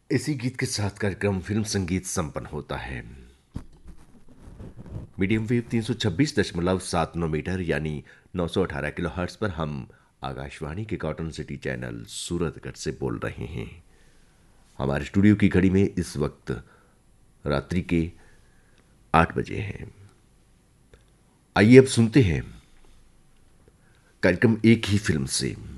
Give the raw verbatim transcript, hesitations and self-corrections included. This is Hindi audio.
इसी गीत के साथ कार्यक्रम फिल्म संगीत संपन्न होता है। मीडियम वेव तीन सौ छब्बीस दशमलव सात नौ मीटर यानी नौ सौ अठारह किलो हर्ट्स पर हम आकाशवाणी के कॉटन सिटी चैनल सूरतगढ़ से बोल रहे हैं। हमारे स्टूडियो की घड़ी में इस वक्त रात्रि के आठ बजे हैं। आइए अब सुनते हैं कार्यक्रम एक ही फिल्म से